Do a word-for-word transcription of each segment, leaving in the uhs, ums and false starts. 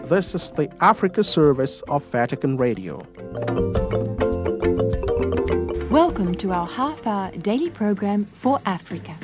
This is the Africa service of Vatican Radio. Welcome to our half-hour daily program for Africa.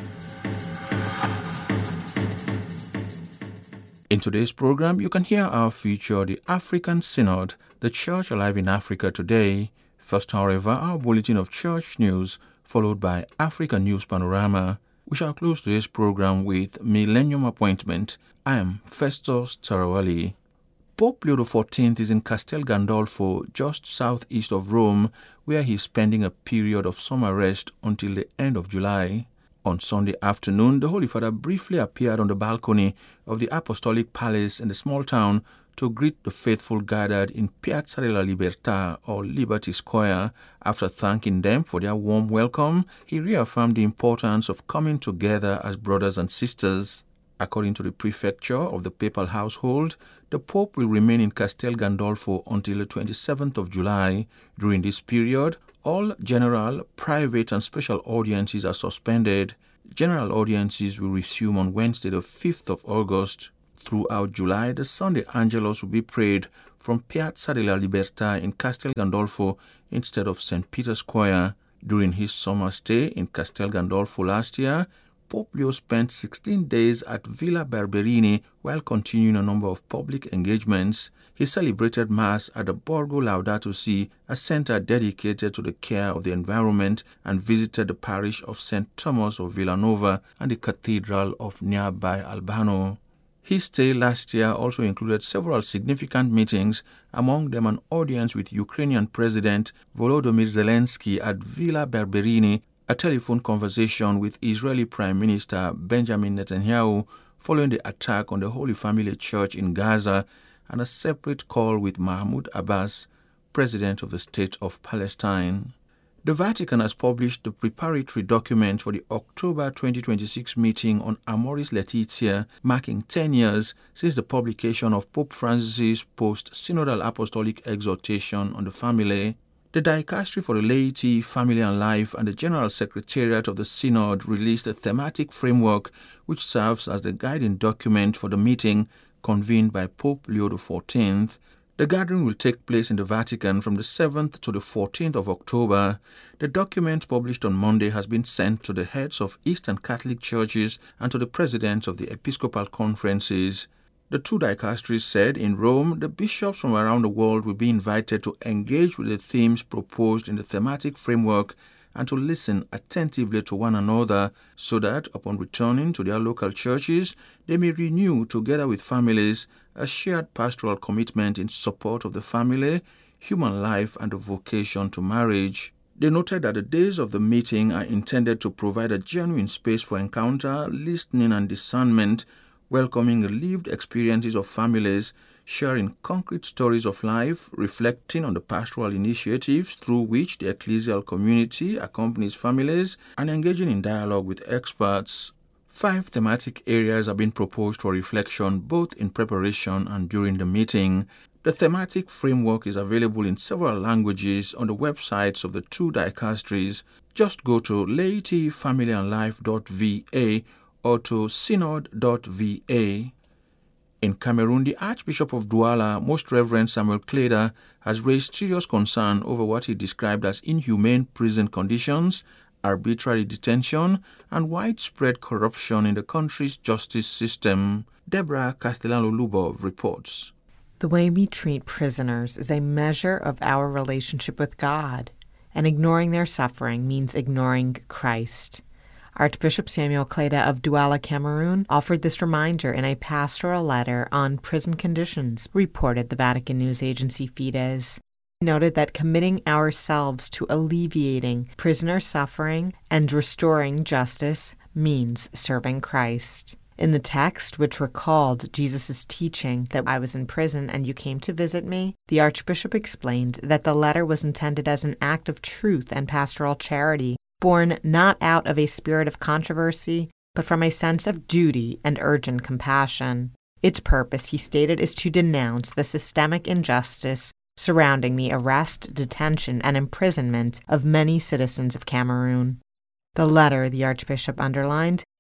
In today's program, you can hear our feature, The African Synod, the Church Alive in Africa Today. First, however, our bulletin of church news, followed by Africa News Panorama. We shall close today's program with Millennium Appointment. I am Festus Tarawali. Pope Leo the fourteenth is in Castel Gandolfo, just southeast of Rome, where he is spending a period of summer rest until the end of July. On Sunday afternoon, the Holy Father briefly appeared on the balcony of the Apostolic Palace in the small town to greet the faithful gathered in Piazza della Libertà, or Liberty Square. After thanking them for their warm welcome, he reaffirmed the importance of coming together as brothers and sisters. According to the prefecture of the papal household, the Pope will remain in Castel Gandolfo until the twenty-seventh of July. During this period, all general, private and special audiences are suspended. General audiences will resume on Wednesday the fifth of August. Throughout July, the Sunday Angelus will be prayed from Piazza della Libertà in Castel Gandolfo instead of Saint Peter's Square. During his summer stay in Castel Gandolfo last year, Pope Leo spent sixteen days at Villa Barberini while continuing a number of public engagements. He celebrated Mass at the Borgo Laudato Si, a center dedicated to the care of the environment, and visited the parish of Saint Thomas of Villanova and the Cathedral of nearby Albano. His stay last year also included several significant meetings, among them an audience with Ukrainian President Volodymyr Zelensky at Villa Barberini, a telephone conversation with Israeli Prime Minister Benjamin Netanyahu following the attack on the Holy Family Church in Gaza, and a separate call with Mahmoud Abbas, President of the State of Palestine. The Vatican has published the preparatory document for the October twenty twenty-six meeting on Amoris Laetitia, marking ten years since the publication of Pope Francis's post-synodal apostolic exhortation on the family. The Dicastery for the Laity, Family and Life and the General Secretariat of the Synod released a thematic framework which serves as the guiding document for the meeting convened by Pope Leo the fourteenth. The gathering will take place in the Vatican from the seventh to the fourteenth of October. The document published on Monday has been sent to the heads of Eastern Catholic churches and to the presidents of the episcopal conferences. The two dicasteries said in Rome, the bishops from around the world will be invited to engage with the themes proposed in the thematic framework and to listen attentively to one another so that, upon returning to their local churches, they may renew, together with families, a shared pastoral commitment in support of the family, human life, and the vocation to marriage. They noted that the days of the meeting are intended to provide a genuine space for encounter, listening, and discernment, welcoming the lived experiences of families, sharing concrete stories of life, reflecting on the pastoral initiatives through which the ecclesial community accompanies families, and engaging in dialogue with experts. Five thematic areas have been proposed for reflection both in preparation and during the meeting. The thematic framework is available in several languages on the websites of the two dicasteries. Just go to laity family and life dot v a or to synod dot v a. In Cameroon, the Archbishop of Douala, Most Reverend Samuel Kleda, has raised serious concern over what he described as inhumane prison conditions, arbitrary detention, and widespread corruption in the country's justice system. Deborah Castellano-Lubov reports. The way we treat prisoners is a measure of our relationship with God, and ignoring their suffering means ignoring Christ. Archbishop Samuel Kleda of Douala, Cameroon, offered this reminder in a pastoral letter on prison conditions, reported the Vatican news agency Fides. He noted that committing ourselves to alleviating prisoner suffering and restoring justice means serving Christ. In the text, which recalled Jesus' teaching that I was in prison and you came to visit me, the Archbishop explained that the letter was intended as an act of truth and pastoral charity, born not out of a spirit of controversy, but from a sense of duty and urgent compassion. Its purpose, he stated, is to denounce the systemic injustice surrounding the arrest, detention, and imprisonment of many citizens of Cameroon. The letter, the Archbishop underlined,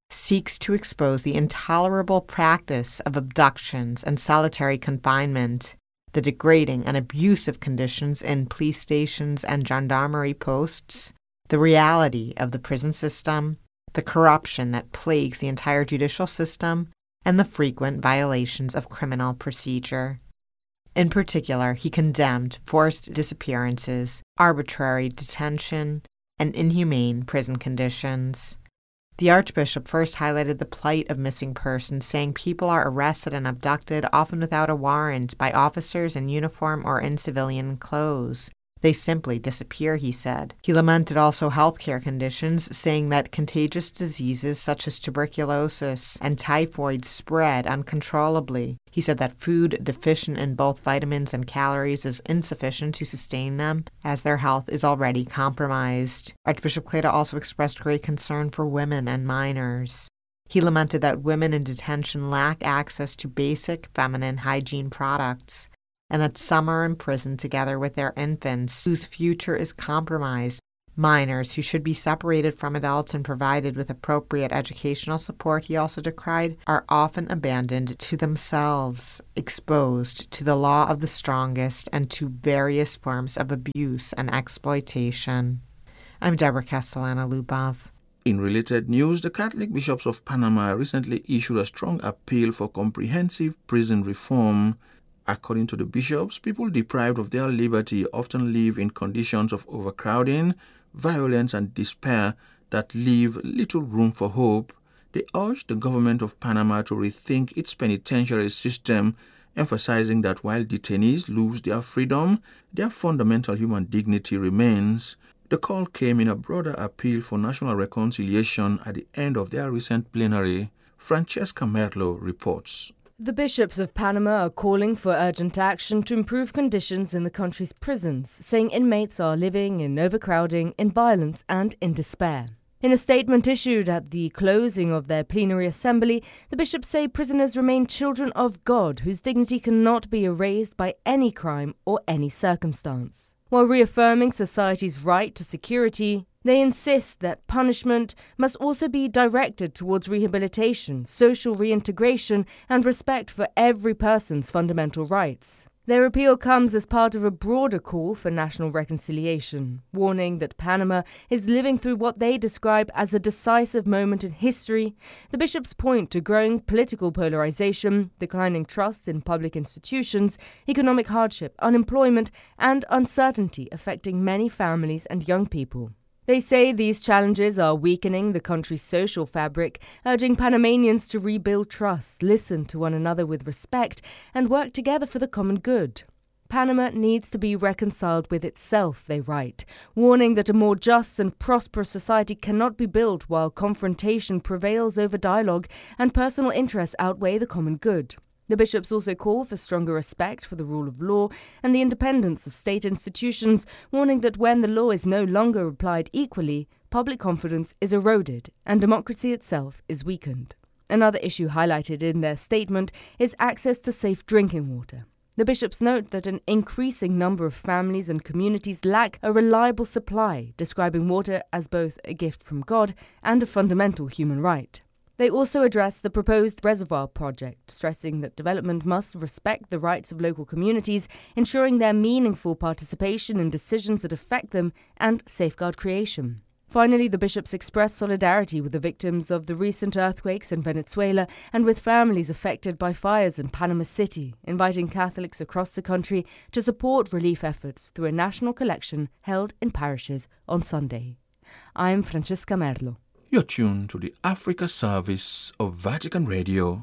seeks to expose the intolerable practice of abductions and solitary confinement, the degrading and abusive conditions in police stations and gendarmerie posts, the reality of the prison system, the corruption that plagues the entire judicial system, and the frequent violations of criminal procedure. In particular, he condemned forced disappearances, arbitrary detention, and inhumane prison conditions. The Archbishop first highlighted the plight of missing persons, saying people are arrested and abducted, often without a warrant, by officers in uniform or in civilian clothes. They simply disappear, he said. He lamented also healthcare conditions, saying that contagious diseases such as tuberculosis and typhoid spread uncontrollably. He said that food deficient in both vitamins and calories is insufficient to sustain them, as their health is already compromised. Archbishop Kleda also expressed great concern for women and minors. He lamented that women in detention lack access to basic feminine hygiene products, and that some are imprisoned together with their infants, whose future is compromised. Minors who should be separated from adults and provided with appropriate educational support, he also decried, are often abandoned to themselves, exposed to the law of the strongest and to various forms of abuse and exploitation. I'm Deborah Castellana-Lubov. In related news, the Catholic bishops of Panama recently issued a strong appeal for comprehensive prison reform. According to the bishops, people deprived of their liberty often live in conditions of overcrowding, violence, and despair that leave little room for hope. They urged the government of Panama to rethink its penitentiary system, emphasizing that while detainees lose their freedom, their fundamental human dignity remains. The call came in a broader appeal for national reconciliation at the end of their recent plenary. Francesca Merlo reports. The bishops of Panama are calling for urgent action to improve conditions in the country's prisons, saying inmates are living in overcrowding, in violence and in despair. In a statement issued at the closing of their plenary assembly, the bishops say prisoners remain children of God whose dignity cannot be erased by any crime or any circumstance. While reaffirming society's right to security, they insist that punishment must also be directed towards rehabilitation, social reintegration, and respect for every person's fundamental rights. Their appeal comes as part of a broader call for national reconciliation, warning that Panama is living through what they describe as a decisive moment in history. The bishops point to growing political polarization, declining trust in public institutions, economic hardship, unemployment, and uncertainty affecting many families and young people. They say these challenges are weakening the country's social fabric, urging Panamanians to rebuild trust, listen to one another with respect, and work together for the common good. Panama needs to be reconciled with itself, they write, warning that a more just and prosperous society cannot be built while confrontation prevails over dialogue and personal interests outweigh the common good. The bishops also call for stronger respect for the rule of law and the independence of state institutions, warning that when the law is no longer applied equally, public confidence is eroded and democracy itself is weakened. Another issue highlighted in their statement is access to safe drinking water. The bishops note that an increasing number of families and communities lack a reliable supply, describing water as both a gift from God and a fundamental human right. They also address the proposed reservoir project, stressing that development must respect the rights of local communities, ensuring their meaningful participation in decisions that affect them, and safeguard creation. Finally, the bishops expressed solidarity with the victims of the recent earthquakes in Venezuela and with families affected by fires in Panama City, inviting Catholics across the country to support relief efforts through a national collection held in parishes on Sunday. I'm Francesca Merlo. You're tuned to the Africa service of Vatican Radio.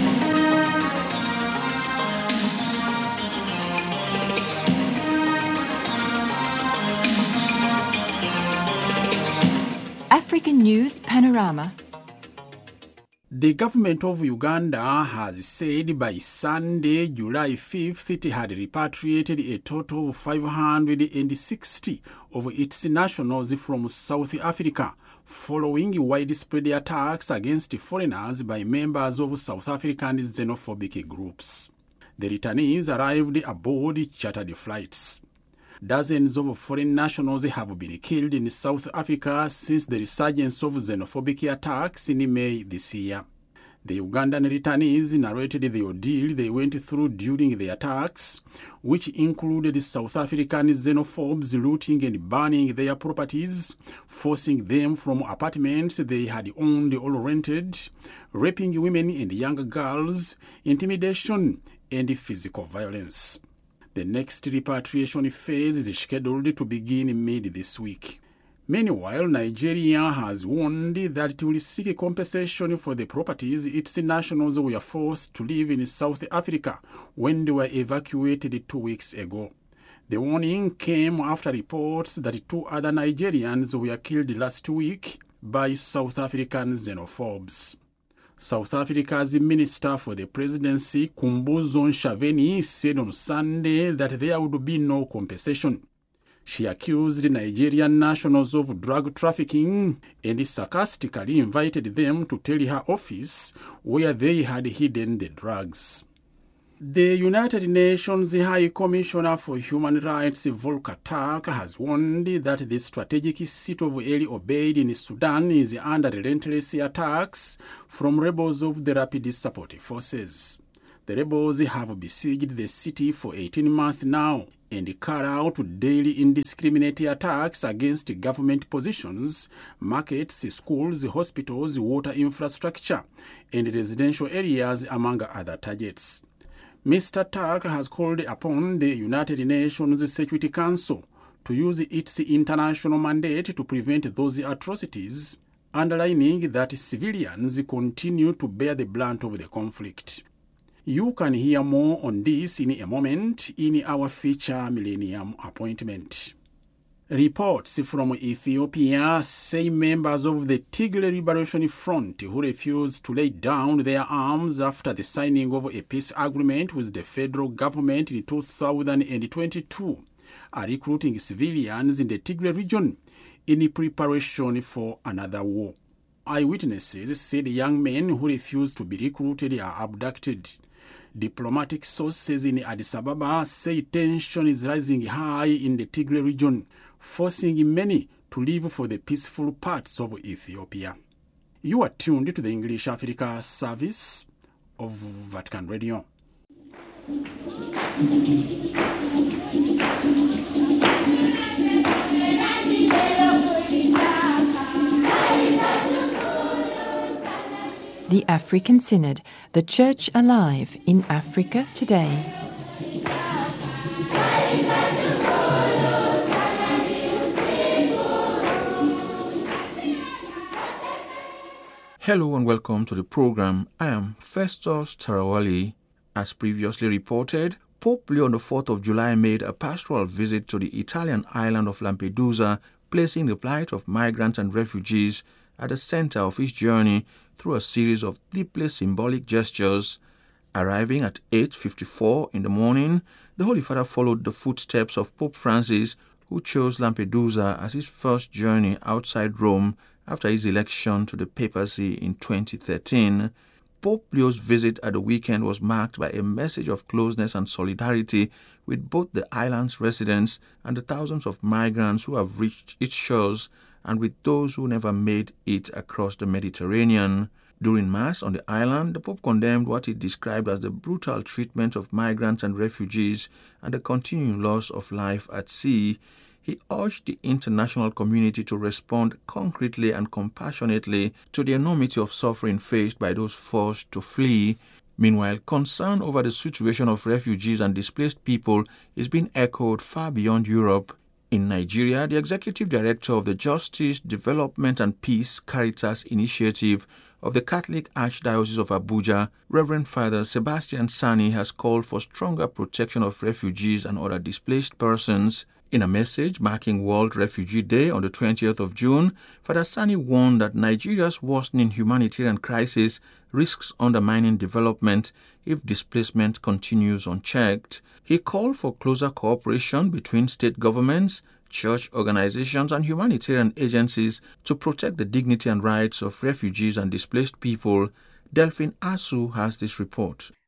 African News Panorama. The government of Uganda has said by Sunday, July fifth, it had repatriated a total of five hundred sixty of its nationals from South Africa, following widespread attacks against foreigners by members of South African xenophobic groups. The returnees arrived aboard chartered flights. Dozens of foreign nationals have been killed in South Africa since the resurgence of xenophobic attacks in May this year. The Ugandan returnees narrated the ordeal they went through during the attacks, which included South African xenophobes looting and burning their properties, forcing them from apartments they had owned or rented, raping women and young girls, intimidation, and physical violence. The next repatriation phase is scheduled to begin mid this week. Meanwhile, Nigeria has warned that it will seek compensation for the properties its nationals were forced to live in South Africa when they were evacuated two weeks ago. The warning came after reports that two other Nigerians were killed last week by South African xenophobes. South Africa's Minister for the Presidency, Khumbudzo Ntshavheni, said on Sunday that there would be no compensation. She accused Nigerian nationals of drug trafficking and sarcastically invited them to tell her office where they had hidden the drugs. The United Nations High Commissioner for Human Rights Volker Turk has warned that the strategic city of El Obeid in Sudan is under relentless attacks from rebels of the Rapid Support Forces. The rebels have besieged the city for eighteen months now and carry out daily indiscriminate attacks against government positions, markets, schools, hospitals, water infrastructure, and residential areas, among other targets. Mister Turk has called upon the United Nations Security Council to use its international mandate to prevent those atrocities, underlining that civilians continue to bear the brunt of the conflict. You can hear more on this in a moment in our feature Millennium Appointment. Reports from Ethiopia say members of the Tigray Liberation Front who refused to lay down their arms after the signing of a peace agreement with the federal government in two thousand twenty-two are recruiting civilians in the Tigray region in preparation for another war. Eyewitnesses said young men who refused to be recruited are abducted. Diplomatic sources in Addis Ababa say tension is rising high in the Tigray region, forcing many to leave for the peaceful parts of Ethiopia. You are tuned to the English Africa service of Vatican Radio. The African Synod, the Church Alive in Africa Today. Hello and welcome to the program. I am Festus Tarawali. As previously reported, Pope Leo the fourth of July made a pastoral visit to the Italian island of Lampedusa, placing the plight of migrants and refugees at the center of his journey through a series of deeply symbolic gestures. Arriving at eight fifty-four in the morning, the Holy Father followed the footsteps of Pope Francis, who chose Lampedusa as his first journey outside Rome after his election to the papacy in twenty thirteen. Pope Leo's visit at the weekend was marked by a message of closeness and solidarity with both the island's residents and the thousands of migrants who have reached its shores, and with those who never made it across the Mediterranean. During Mass on the island, the Pope condemned what he described as the brutal treatment of migrants and refugees and the continuing loss of life at sea. He urged the international community to respond concretely and compassionately to the enormity of suffering faced by those forced to flee. Meanwhile, concern over the situation of refugees and displaced people is being echoed far beyond Europe. In Nigeria, the executive director of the Justice, Development and Peace Caritas Initiative of the Catholic Archdiocese of Abuja, Reverend Father Sebastian Sani, has called for stronger protection of refugees and other displaced persons. In a message marking World Refugee Day on the twentieth of June, Father Sani warned that Nigeria's worsening humanitarian crisis risks undermining development if displacement continues unchecked. He called for closer cooperation between state governments, church organizations, and humanitarian agencies to protect the dignity and rights of refugees and displaced people. Delphine Asu has this report.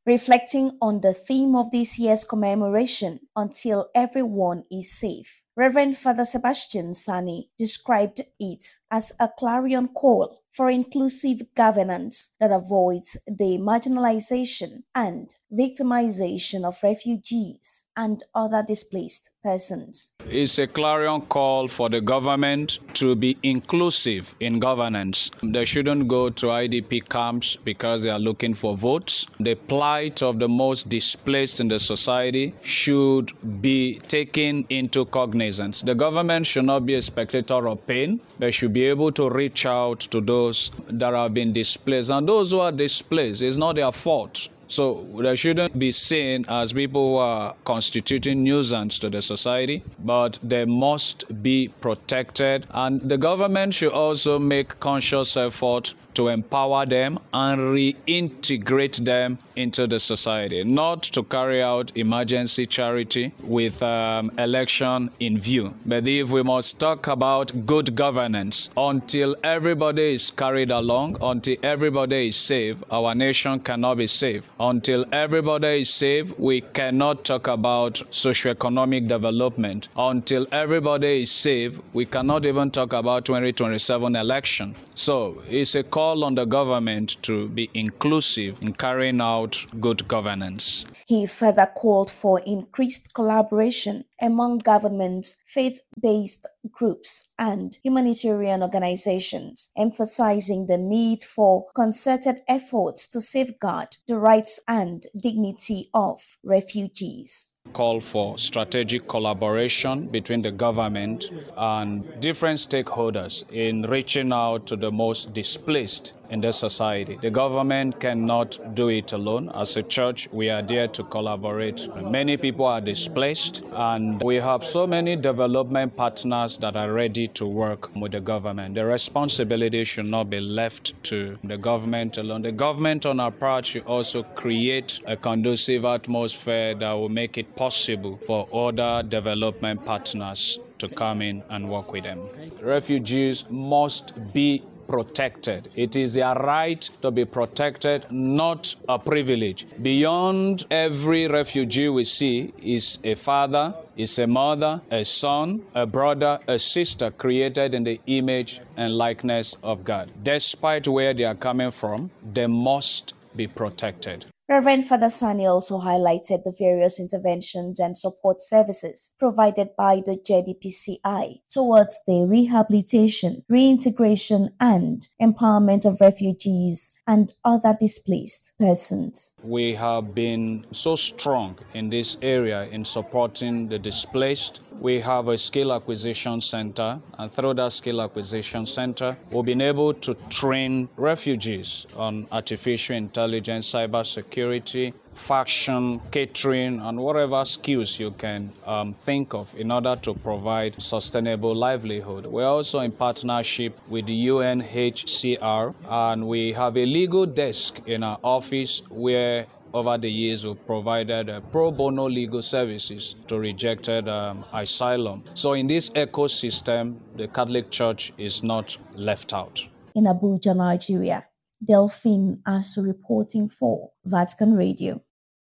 reflecting on the theme of this year's commemoration, Until Everyone is Safe. Reverend Father Sebastian Sani described it as a clarion call for inclusive governance that avoids the marginalization and victimization of refugees and other displaced persons. It's a clarion call for the government to be inclusive in governance. They shouldn't go to I D P camps because they are looking for votes. The plight of the most displaced in the society should be taken into cognizance. The government should not be a spectator of pain. They should be able to reach out to those that have been displaced. And those who are displaced, it's not their fault. So they shouldn't be seen as people who are constituting nuisance to the society, but they must be protected. And the government should also make conscious effort to empower them and reintegrate them into the society, not to carry out emergency charity with um, election in view. But if we must talk about good governance, until everybody is carried along, until everybody is safe, our nation cannot be safe. Until everybody is safe, we cannot talk about socioeconomic development. Until everybody is safe, we cannot even talk about twenty twenty-seven election. So it's a call on the government to be inclusive in carrying out good governance. He further called for increased collaboration among governments, faith-based groups, and humanitarian organizations, emphasizing the need for concerted efforts to safeguard the rights and dignity of refugees. Call for strategic collaboration between the government and different stakeholders in reaching out to the most displaced in the society. The government cannot do it alone. As a church, we are there to collaborate. Many people are displaced, and we have so many development partners that are ready to work with the government. The responsibility should not be left to the government alone. The government on our part should also create a conducive atmosphere that will make it possible for other development partners to come in and work with them. Refugees must be protected. It is their right to be protected, not a privilege. Beyond every refugee we see is a father, is a mother, a son, a brother, a sister created in the image and likeness of God. Despite where they are coming from, they must be protected. Reverend Father Sani also highlighted the various interventions and support services provided by the J D P C I towards the rehabilitation, reintegration, and empowerment of refugees and other displaced persons. We have been so strong in this area in supporting the displaced. We have a skill acquisition center, and through that skill acquisition center, we've been able to train refugees on artificial intelligence, cybersecurity, fashion, catering, and whatever skills you can um, think of in order to provide sustainable livelihood. We're also in partnership with the U N H C R, and we have a legal desk in our office where over the years, we've provided uh, pro bono legal services to rejected um, asylum. So in this ecosystem, the Catholic Church is not left out. In Abuja, Nigeria, Delphine Asu reporting for Vatican Radio.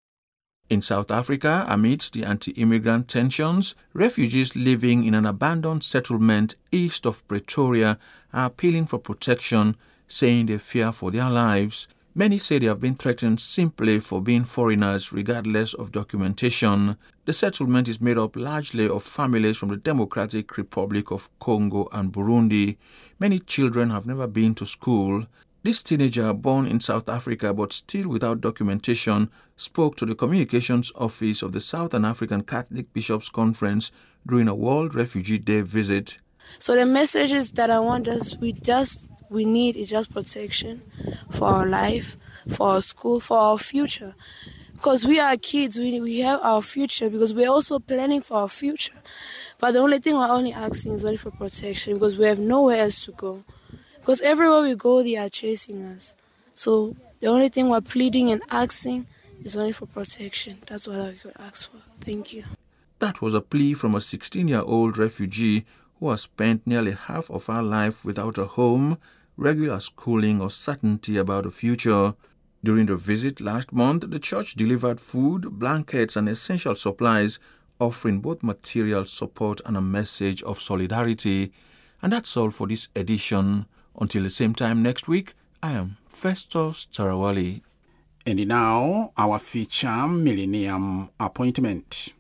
In South Africa, amidst the anti-immigrant tensions, refugees living in an abandoned settlement east of Pretoria are appealing for protection, saying they fear for their lives. Many say they have been threatened simply for being foreigners regardless of documentation. The settlement is made up largely of families from the Democratic Republic of Congo and Burundi. Many children have never been to school. This teenager, born in South Africa but still without documentation, spoke to the Communications Office of the Southern African Catholic Bishops' Conference during a World Refugee Day visit. So the messages that I want us, we just we need is just protection for our life, for our school, for our future. Because we are kids, we, we have our future, because we're also planning for our future. But the only thing we're only asking is only for protection, because we have nowhere else to go. Because everywhere we go, they are chasing us. So the only thing we're pleading and asking is only for protection. That's what I could ask for. Thank you. That was a plea from a sixteen-year-old refugee who has spent nearly half of her life without a home, regular schooling, or certainty about the future. During the visit last month, the church delivered food, blankets, and essential supplies, offering both material support and a message of solidarity. And that's all for this edition. Until the same time next week, I am Festus Tarawali. And now, our feature Millennium Appointment.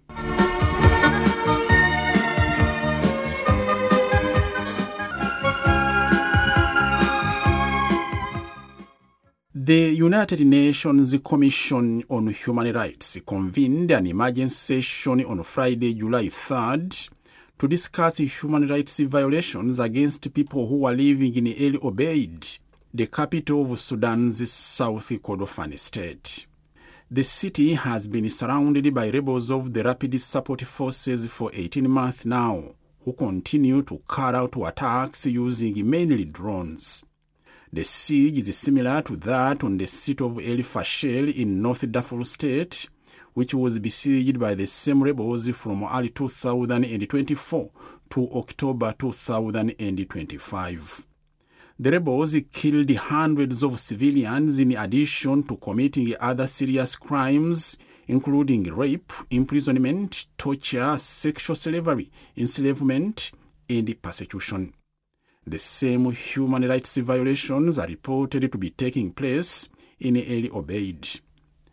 The United Nations Commission on Human Rights convened an emergency session on Friday, July third, to discuss human rights violations against people who are living in El Obeid, the capital of Sudan's South Kordofan state. The city has been surrounded by rebels of the Rapid Support Forces for eighteen months now, who continue to carry out attacks using mainly drones. The siege is similar to that on the city of El Fashel in North Darfur State, which was besieged by the same rebels from early two thousand twenty-four to October two thousand twenty-five. The rebels killed hundreds of civilians in addition to committing other serious crimes, including rape, imprisonment, torture, sexual slavery, enslavement, and persecution. The same human rights violations are reported to be taking place in El Obeid.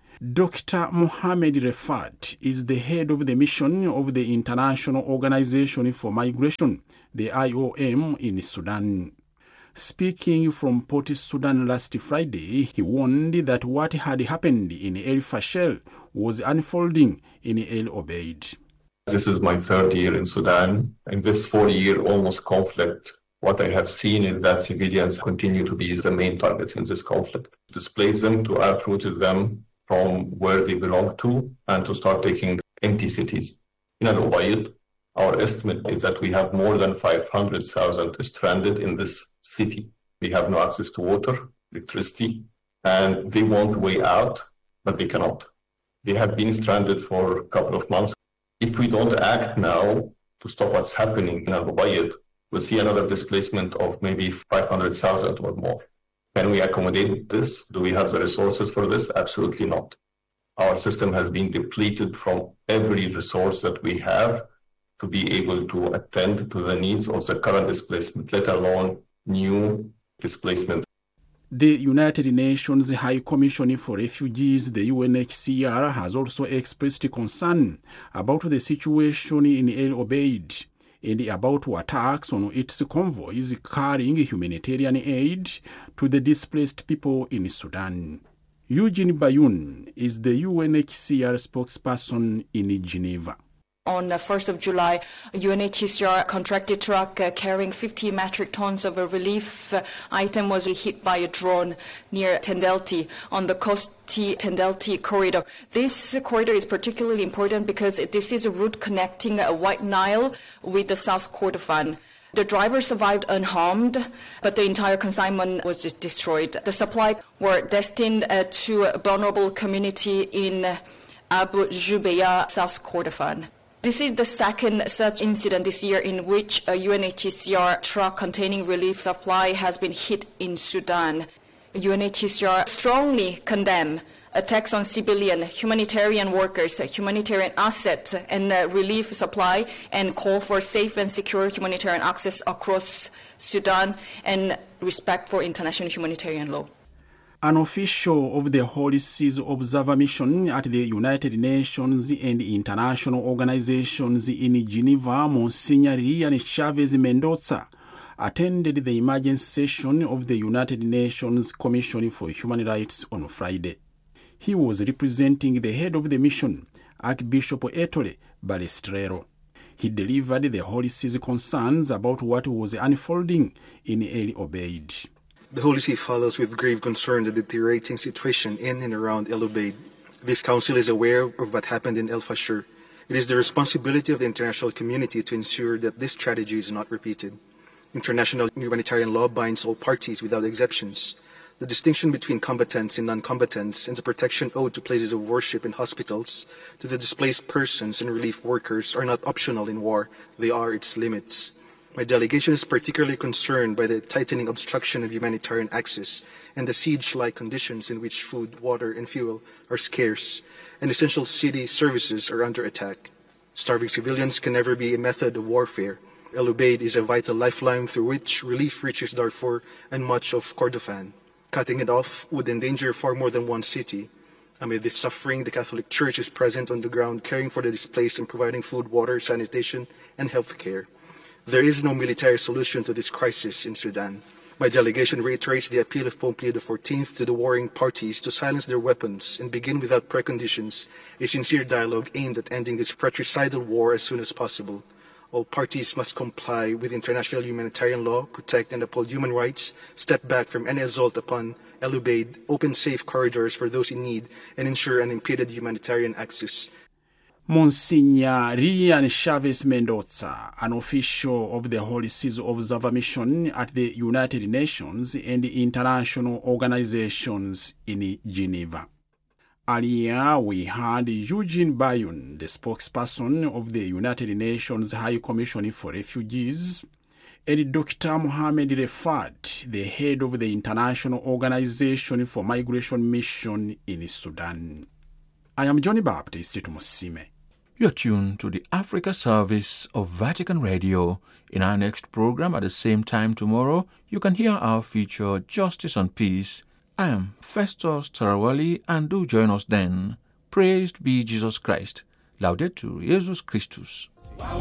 Doctor Mohamed Refat is the head of the mission of the International Organization for Migration, the I O M, in Sudan. Speaking from Port Sudan last Friday, he warned that what had happened in El Fashel was unfolding in El Obeid. This is my third year in Sudan. In this four-year almost conflict, what I have seen is that civilians continue to be the main target in this conflict. To displace them, to uproot them from where they belong to, and to start taking empty cities. In Al Ubaid, our estimate is that we have more than five hundred thousand stranded in this city. They have no access to water, electricity, and they want a way out, but they cannot. They have been stranded for a couple of months. If we don't act now to stop what's happening in Al Ubaid, we'll see another displacement of maybe five hundred thousand or more. Can we accommodate this? Do we have the resources for this? Absolutely not. Our system has been depleted from every resource that we have to be able to attend to the needs of the current displacement, let alone new displacement. The United Nations High Commission for Refugees, the U N H C R, has also expressed concern about the situation in El Obeid and about attacks on its convoys carrying humanitarian aid to the displaced people in Sudan. Eugene Bayoun is the U N H C R spokesperson in Geneva. On the first of July, a U N H C R contracted truck uh, carrying fifty metric tons of a relief uh, item was hit by a drone near Tendelti on the Kosti-Tendelti corridor. This corridor is particularly important because this is a route connecting uh, White Nile with the South Kordofan. The driver survived unharmed, but the entire consignment was just destroyed. The supplies were destined uh, to a vulnerable community in uh, Abu Jubeya, South Kordofan. This is the second such incident this year in which a U N H C R truck containing relief supply has been hit in Sudan. U N H C R strongly condemns attacks on civilian, humanitarian workers, humanitarian assets, and uh, relief supply, and call for safe and secure humanitarian access across Sudan and respect for international humanitarian law. An official of the Holy Seas Observer Mission at the United Nations and international organizations in Geneva, Monsignor Rian Chavez Mendoza, attended the emergency session of the United Nations Commission for Human Rights on Friday. He was representing the head of the mission, Archbishop Ettore Balestrero. He delivered the Holy See's concerns about what was unfolding in El Obeid. The Holy See follows with grave concern the deteriorating situation in and around El Obeid. This council is aware of what happened in El Fasher. It is the responsibility of the international community to ensure that this tragedy is not repeated. International humanitarian law binds all parties without exceptions. The distinction between combatants and non-combatants and the protection owed to places of worship and hospitals, to the displaced persons and relief workers are not optional in war, they are its limits. My delegation is particularly concerned by the tightening obstruction of humanitarian access and the siege-like conditions in which food, water, and fuel are scarce, and essential city services are under attack. Starving civilians can never be a method of warfare. El Ubaid is a vital lifeline through which relief reaches Darfur and much of Kordofan. Cutting it off would endanger far more than one city. Amid this suffering, the Catholic Church is present on the ground, caring for the displaced and providing food, water, sanitation, and health care. There is no military solution to this crisis in Sudan. My delegation reiterates the appeal of Pope Leo the fourteenth to the warring parties to silence their weapons and begin without preconditions a sincere dialogue aimed at ending this fratricidal war as soon as possible. All parties must comply with international humanitarian law, protect and uphold human rights, step back from any assault upon El Ubaid, open safe corridors for those in need, and ensure unimpeded humanitarian access. Monsignor Rian Chavez Mendoza, an official of the Holy Seas Observer Mission at the United Nations and international organizations in Geneva. Earlier, we had Eugene Bayun, the spokesperson of the United Nations High Commission for Refugees, and Doctor Mohamed Refat, the head of the International Organization for Migration Mission in Sudan. I am Johnny Baptist Musime. You're tuned to the Africa service of Vatican Radio. In our next program at the same time tomorrow, you can hear our feature Justice and Peace. I am Festus Tarawali, and do join us then. Praised be Jesus Christ. Laudetur Jesus Christus.